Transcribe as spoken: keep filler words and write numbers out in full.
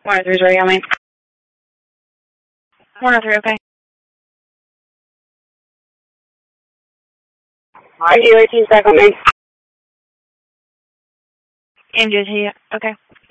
one oh three is ready on me. one oh three, okay. R D O eighteen's back on me. M J T, okay.